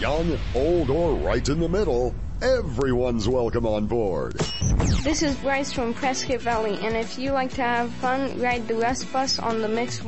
Young, old, or right in the middle, everyone's welcome on board. This is Bryce from Prescott Valley, and if you like to have fun, ride the West Bus on the Mix